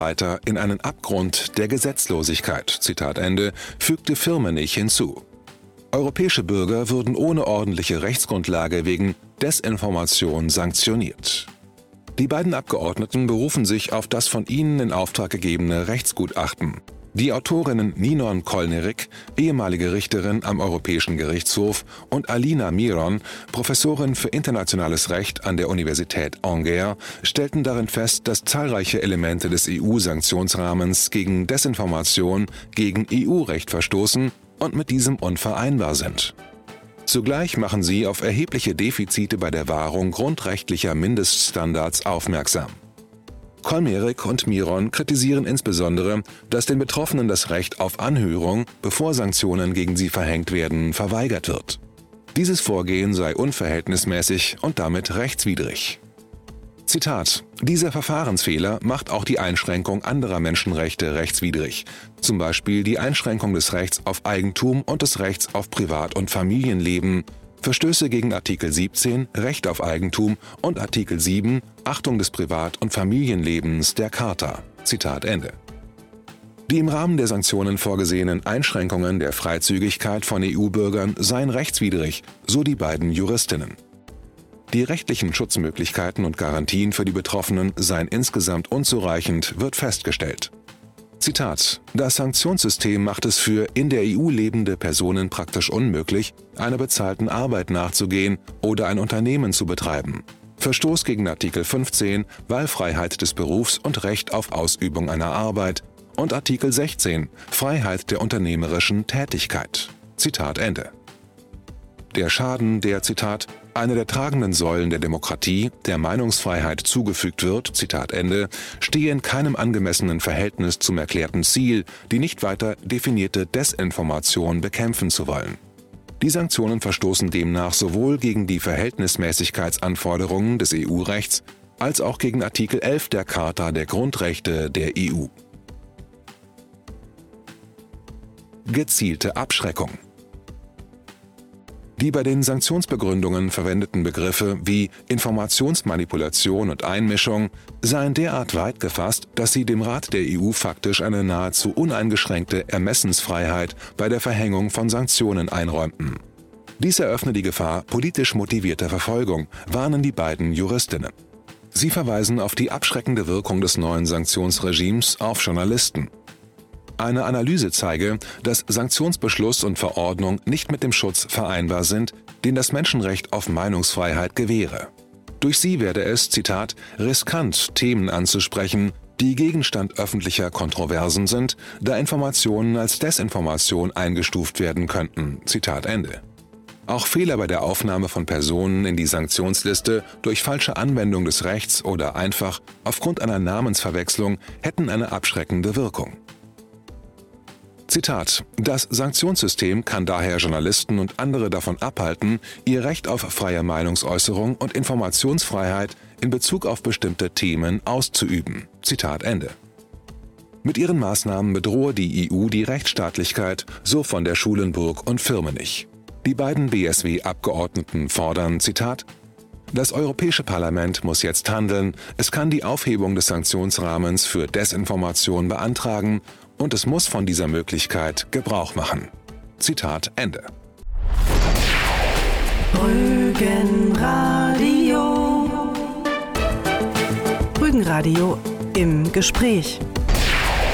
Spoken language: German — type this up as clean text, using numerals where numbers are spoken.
weiter in einen Abgrund der Gesetzlosigkeit, Zitat Ende, fügte Firmenich hinzu. Europäische Bürger würden ohne ordentliche Rechtsgrundlage wegen Desinformation sanktioniert. Die beiden Abgeordneten berufen sich auf das von ihnen in Auftrag gegebene Rechtsgutachten. Die Autorinnen Ninon Kolnerik, ehemalige Richterin am Europäischen Gerichtshof, und Alina Miron, Professorin für internationales Recht an der Universität Angers, stellten darin fest, dass zahlreiche Elemente des EU-Sanktionsrahmens gegen Desinformation gegen EU-Recht verstoßen und mit diesem unvereinbar sind. Zugleich machen sie auf erhebliche Defizite bei der Wahrung grundrechtlicher Mindeststandards aufmerksam. Kolmerik und Miron kritisieren insbesondere, dass den Betroffenen das Recht auf Anhörung, bevor Sanktionen gegen sie verhängt werden, verweigert wird. Dieses Vorgehen sei unverhältnismäßig und damit rechtswidrig. Zitat: Dieser Verfahrensfehler macht auch die Einschränkung anderer Menschenrechte rechtswidrig, zum Beispiel die Einschränkung des Rechts auf Eigentum und des Rechts auf Privat- und Familienleben, Verstöße gegen Artikel 17, Recht auf Eigentum, und Artikel 7, Achtung des Privat- und Familienlebens der Charta. Zitat Ende. Die im Rahmen der Sanktionen vorgesehenen Einschränkungen der Freizügigkeit von EU-Bürgern seien rechtswidrig, so die beiden Juristinnen. Die rechtlichen Schutzmöglichkeiten und Garantien für die Betroffenen seien insgesamt unzureichend, wird festgestellt. Zitat: Das Sanktionssystem macht es für in der EU lebende Personen praktisch unmöglich, einer bezahlten Arbeit nachzugehen oder ein Unternehmen zu betreiben. Verstoß gegen Artikel 15, Wahlfreiheit des Berufs und Recht auf Ausübung einer Arbeit, und Artikel 16, Freiheit der unternehmerischen Tätigkeit. Zitat Ende. Der Schaden, der, Zitat, einer der tragenden Säulen der Demokratie, der Meinungsfreiheit zugefügt wird, Zitat Ende, stehe in keinem angemessenen Verhältnis zum erklärten Ziel, die nicht weiter definierte Desinformation bekämpfen zu wollen. Die Sanktionen verstoßen demnach sowohl gegen die Verhältnismäßigkeitsanforderungen des EU-Rechts als auch gegen Artikel 11 der Charta der Grundrechte der EU. Gezielte Abschreckung. Die bei den Sanktionsbegründungen verwendeten Begriffe wie Informationsmanipulation und Einmischung seien derart weit gefasst, dass sie dem Rat der EU faktisch eine nahezu uneingeschränkte Ermessensfreiheit bei der Verhängung von Sanktionen einräumten. Dies eröffne die Gefahr politisch motivierter Verfolgung, warnen die beiden Juristinnen. Sie verweisen auf die abschreckende Wirkung des neuen Sanktionsregimes auf Journalisten. Eine Analyse zeige, dass Sanktionsbeschluss und Verordnung nicht mit dem Schutz vereinbar sind, den das Menschenrecht auf Meinungsfreiheit gewähre. Durch sie werde es, Zitat, riskant, Themen anzusprechen, die Gegenstand öffentlicher Kontroversen sind, da Informationen als Desinformation eingestuft werden könnten. Zitat Ende. Auch Fehler bei der Aufnahme von Personen in die Sanktionsliste durch falsche Anwendung des Rechts oder einfach aufgrund einer Namensverwechslung hätten eine abschreckende Wirkung. Zitat: Das Sanktionssystem kann daher Journalisten und andere davon abhalten, ihr Recht auf freie Meinungsäußerung und Informationsfreiheit in Bezug auf bestimmte Themen auszuüben. Zitat Ende. Mit ihren Maßnahmen bedrohe die EU die Rechtsstaatlichkeit, so von der Schulenburg und Firmenich. Die beiden BSW-Abgeordneten fordern, Zitat: Das Europäische Parlament muss jetzt handeln, es kann die Aufhebung des Sanktionsrahmens für Desinformation beantragen und es muss von dieser Möglichkeit Gebrauch machen. Zitat Ende. Rügenradio. Rügenradio im Gespräch.